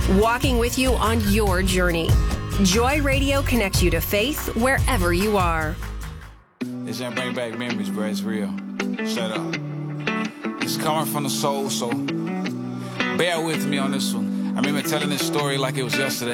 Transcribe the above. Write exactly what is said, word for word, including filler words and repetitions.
walking with you on your journey. Joy Radio connects you to faith wherever you are. It's gonna bring back memories, bro. It's real. Shut up. It's coming from the soul, so bear with me on this one. I remember telling this story like it was yesterday.